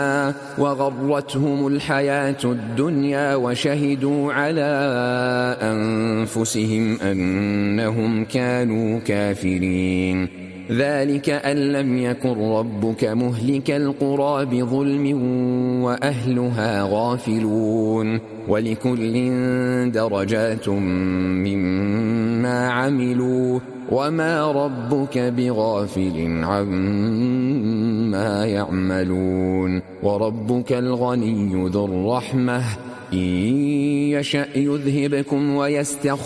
وغرتهم الحياة الدنيا وشهدوا على أنفسهم أنهم كانوا كافرين. ذلك أن لم يكن ربك مهلك القرى بظلم وأهلها غافلون. ولكل درجات مما عملوا وما ربك بغافل عما يعملون. وربك الغني ذو الرحمة إن يشأ يذهبكم ويستخدم